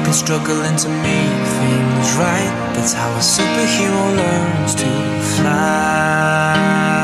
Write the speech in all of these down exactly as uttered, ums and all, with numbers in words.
and struggling to make things right. That's how a superhero learns to fly.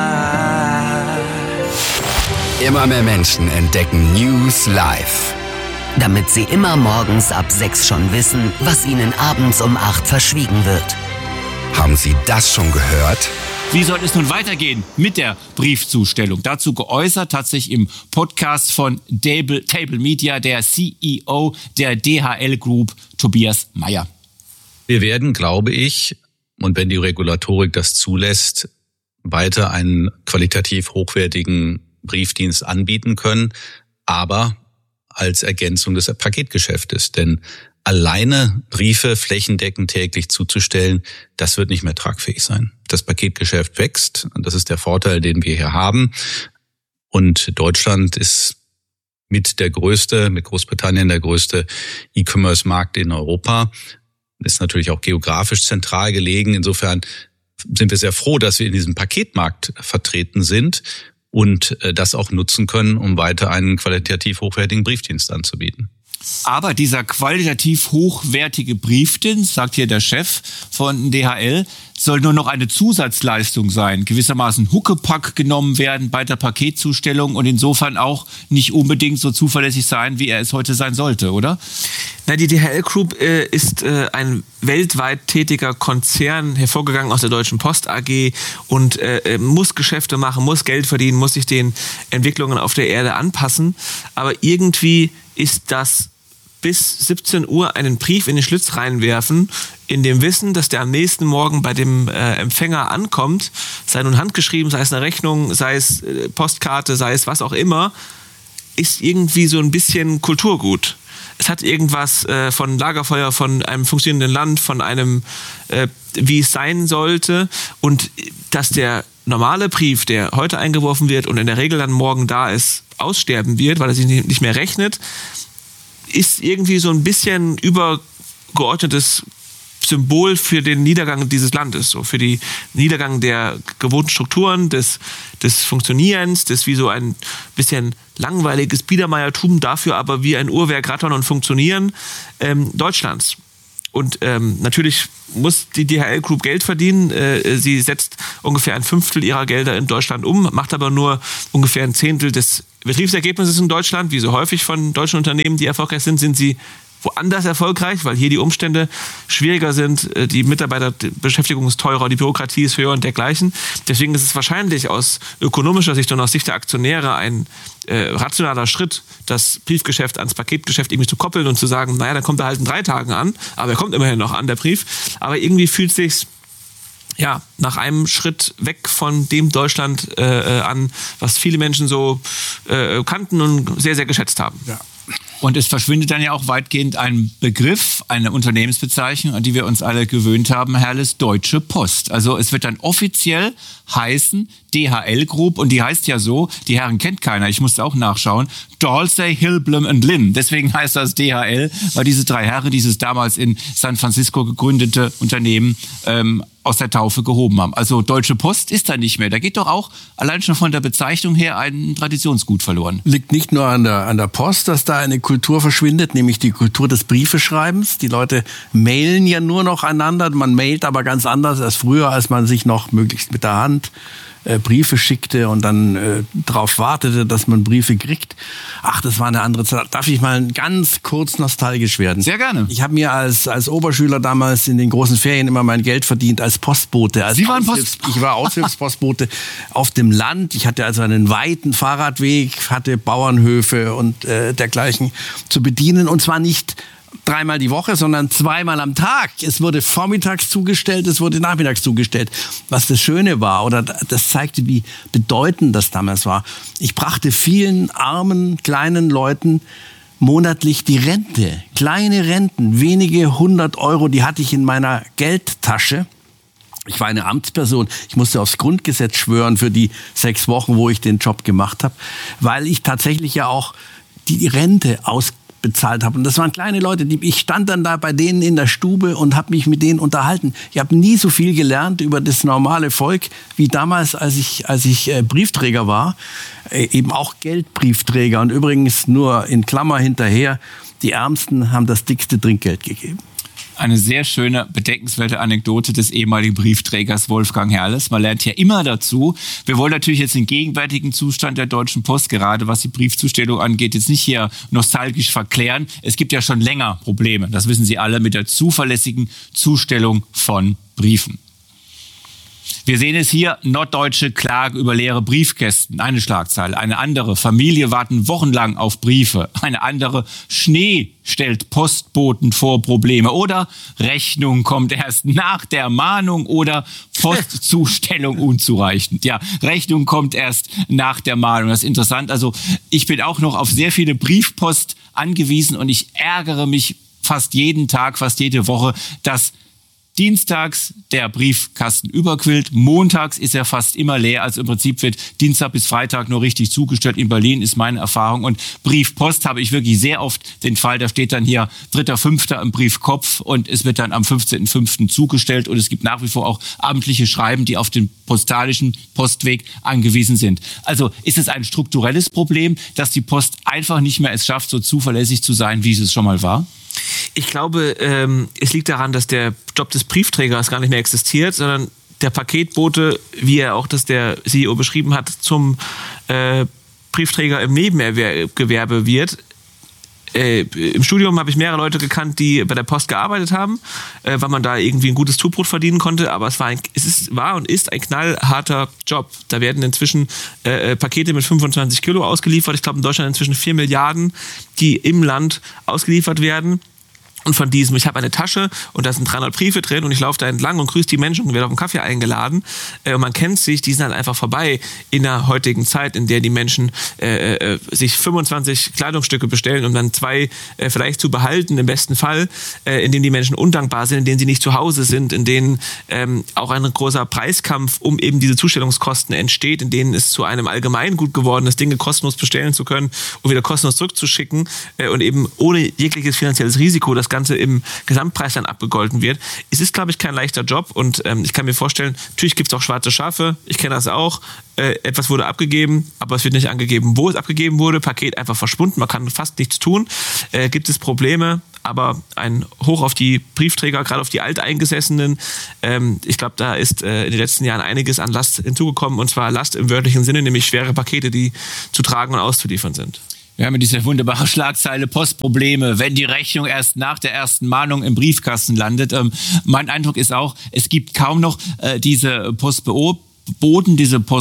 Immer mehr Menschen entdecken News live. Damit sie immer morgens ab sechs schon wissen, was ihnen abends um acht verschwiegen wird. Haben Sie das schon gehört? Wie soll es nun weitergehen mit der Briefzustellung? Dazu geäußert hat sich im Podcast von Table, Table Media der C E O der D H L Group, Tobias Meyer. Wir werden, glaube ich, und wenn die Regulatorik das zulässt, weiter einen qualitativ hochwertigen Briefdienst anbieten können, aber als Ergänzung des Paketgeschäftes. Denn alleine Briefe flächendeckend täglich zuzustellen, das wird nicht mehr tragfähig sein. Das Paketgeschäft wächst und das ist der Vorteil, den wir hier haben. Und Deutschland ist mit der größte, mit Großbritannien der größte E-Commerce-Markt in Europa. Ist natürlich auch geografisch zentral gelegen. Insofern sind wir sehr froh, dass wir in diesem Paketmarkt vertreten sind und das auch nutzen können, um weiter einen qualitativ hochwertigen Briefdienst anzubieten. Aber dieser qualitativ hochwertige Briefdienst, sagt hier der Chef von D H L, soll nur noch eine Zusatzleistung sein, gewissermaßen Huckepack genommen werden bei der Paketzustellung und insofern auch nicht unbedingt so zuverlässig sein, wie er es heute sein sollte, oder? Na, die D H L Group äh, ist äh, ein weltweit tätiger Konzern, hervorgegangen aus der Deutschen Post A G und äh, muss Geschäfte machen, muss Geld verdienen, muss sich den Entwicklungen auf der Erde anpassen. Aber irgendwie ist das bis siebzehn Uhr einen Brief in den Schlitz reinwerfen, in dem Wissen, dass der am nächsten Morgen bei dem äh, Empfänger ankommt, sei nun handgeschrieben, sei es eine Rechnung, sei es äh, Postkarte, sei es was auch immer, ist irgendwie so ein bisschen Kulturgut. Es hat irgendwas äh, von Lagerfeuer, von einem funktionierenden Land, von einem, äh, wie es sein sollte. Und dass der normale Brief, der heute eingeworfen wird und in der Regel dann morgen da ist, aussterben wird, weil er sich nicht mehr rechnet, ist irgendwie so ein bisschen übergeordnetes Symbol für den Niedergang dieses Landes, so für den Niedergang der gewohnten Strukturen, des, des Funktionierens, des wie so ein bisschen langweiliges Biedermeiertum, dafür aber wie ein Uhrwerk rattern und funktionieren ähm, Deutschlands. Und ähm, natürlich muss die D H L Group Geld verdienen. Äh, sie setzt ungefähr ein Fünftel ihrer Gelder in Deutschland um, macht aber nur ungefähr ein Zehntel des Betriebsergebnisses in Deutschland. Wie so häufig von deutschen Unternehmen, die erfolgreich sind, sind sie woanders erfolgreich, weil hier die Umstände schwieriger sind, die Mitarbeiterbeschäftigung ist teurer, die Bürokratie ist höher und dergleichen. Deswegen ist es wahrscheinlich aus ökonomischer Sicht und aus Sicht der Aktionäre ein äh, rationaler Schritt, das Briefgeschäft ans Paketgeschäft irgendwie zu koppeln und zu sagen, naja, dann kommt er halt in drei Tagen an, aber er kommt immerhin noch an, der Brief. Aber irgendwie fühlt es sich ja, nach einem Schritt weg von dem Deutschland äh, an, was viele Menschen so äh, kannten und sehr, sehr geschätzt haben. Ja. Und es verschwindet dann ja auch weitgehend ein Begriff, eine Unternehmensbezeichnung, an die wir uns alle gewöhnt haben, Herrles, Deutsche Post. Also es wird dann offiziell heißen D H L Group und die heißt ja so, die Herren kennt keiner, ich musste auch nachschauen, Dalsey, Hilblum und Lynn. Deswegen heißt das D H L, weil diese drei Herren dieses damals in San Francisco gegründete Unternehmen ähm, aus der Taufe gehoben haben. Also Deutsche Post ist da nicht mehr. Da geht doch auch allein schon von der Bezeichnung her ein Traditionsgut verloren. Liegt nicht nur an der, an der Post, dass da eine Kultur verschwindet, nämlich die Kultur des Briefeschreibens. Die Leute mailen ja nur noch einander. Man mailt aber ganz anders als früher, als man sich noch möglichst mit der Hand äh, Briefe schickte und dann äh, darauf wartete, dass man Briefe kriegt. Ach, das war eine andere Zeit. Darf ich mal ganz kurz nostalgisch werden? Sehr gerne. Ich habe mir als, als Oberschüler damals in den großen Ferien immer mein Geld verdient als Postbote. Als Sie waren Aushilfs- Post- Ich war Aushilfspostbote auf dem Land. Ich hatte also einen weiten Fahrradweg, hatte Bauernhöfe und äh, dergleichen zu bedienen. Und zwar nicht dreimal die Woche, sondern zweimal am Tag. Es wurde vormittags zugestellt, es wurde nachmittags zugestellt. Was das Schöne war, oder das zeigte, wie bedeutend das damals war. Ich brachte vielen armen, kleinen Leuten monatlich die Rente. Kleine Renten, wenige hundert Euro, die hatte ich in meiner Geldtasche. Ich war eine Amtsperson. Ich musste aufs Grundgesetz schwören für die sechs Wochen, wo ich den Job gemacht habe, weil ich tatsächlich ja auch die Rente aus bezahlt habe. Und das waren kleine Leute, die, ich stand dann da bei denen in der Stube und habe mich mit denen unterhalten. Ich habe nie so viel gelernt über das normale Volk wie damals, als ich, als ich äh, Briefträger war. Äh, eben auch Geldbriefträger. Und übrigens nur in Klammer hinterher, die Ärmsten haben das dickste Trinkgeld gegeben. Eine sehr schöne, bedenkenswerte Anekdote des ehemaligen Briefträgers Wolfgang Herrles. Man lernt ja immer dazu. Wir wollen natürlich jetzt den gegenwärtigen Zustand der Deutschen Post, gerade was die Briefzustellung angeht, jetzt nicht hier nostalgisch verklären. Es gibt ja schon länger Probleme, das wissen Sie alle, mit der zuverlässigen Zustellung von Briefen. Wir sehen es hier, norddeutsche Klage über leere Briefkästen, eine Schlagzeile. Eine andere, Familie warten wochenlang auf Briefe. Eine andere, Schnee stellt Postboten vor Probleme. Oder Rechnung kommt erst nach der Mahnung oder Postzustellung unzureichend. Ja, Rechnung kommt erst nach der Mahnung. Das ist interessant. Also ich bin auch noch auf sehr viele Briefpost angewiesen und ich ärgere mich fast jeden Tag, fast jede Woche, dass dienstags der Briefkasten überquillt, montags ist er fast immer leer, also im Prinzip wird Dienstag bis Freitag nur richtig zugestellt. In Berlin ist meine Erfahrung. Und Briefpost habe ich wirklich sehr oft den Fall, da steht dann hier dritter fünfter im Briefkopf und es wird dann am fünfzehnten fünften zugestellt und es gibt nach wie vor auch amtliche Schreiben, die auf den postalischen Postweg angewiesen sind. Also ist es ein strukturelles Problem, dass die Post einfach nicht mehr es schafft, so zuverlässig zu sein, wie es schon mal war? Ich glaube, ähm, es liegt daran, dass der Job des Briefträgers gar nicht mehr existiert, sondern der Paketbote, wie er auch das der C E O beschrieben hat, zum äh, Briefträger im Nebengewerbe wird. Äh, Im Studium habe ich mehrere Leute gekannt, die bei der Post gearbeitet haben, äh, weil man da irgendwie ein gutes Zubrot verdienen konnte. Aber es war, ein, es ist, war und ist ein knallharter Job. Da werden inzwischen äh, Pakete mit fünfundzwanzig Kilo ausgeliefert. Ich glaube in Deutschland inzwischen vier Milliarden, die im Land ausgeliefert werden. Und von diesem, ich habe eine Tasche und da sind dreihundert Briefe drin und ich laufe da entlang und grüße die Menschen und werde auf einen Kaffee eingeladen. Äh, und man kennt sich, die sind halt einfach vorbei in der heutigen Zeit, in der die Menschen äh, äh, sich fünfundzwanzig Kleidungsstücke bestellen, um dann zwei äh, vielleicht zu behalten, im besten Fall, äh, in denen die Menschen undankbar sind, in denen sie nicht zu Hause sind, in denen ähm, auch ein großer Preiskampf um eben diese Zustellungskosten entsteht, in denen es zu einem Allgemeingut geworden ist, Dinge kostenlos bestellen zu können und wieder kostenlos zurückzuschicken äh, und eben ohne jegliches finanzielles Risiko das Ganze im Gesamtpreis dann abgegolten wird. Es ist, glaube ich, kein leichter Job und ähm, ich kann mir vorstellen, natürlich gibt es auch schwarze Schafe, ich kenne das auch, äh, etwas wurde abgegeben, aber es wird nicht angegeben, wo es abgegeben wurde, Paket einfach verschwunden, man kann fast nichts tun, äh, gibt es Probleme, aber ein Hoch auf die Briefträger, gerade auf die Alteingesessenen, ähm, ich glaube, da ist äh, in den letzten Jahren einiges an Last hinzugekommen und zwar Last im wörtlichen Sinne, nämlich schwere Pakete, die zu tragen und auszuliefern sind. Wir haben diese wunderbare Schlagzeile Postprobleme, wenn die Rechnung erst nach der ersten Mahnung im Briefkasten landet. Ähm, mein Eindruck ist auch, es gibt kaum noch äh, diese Postboten, diese Post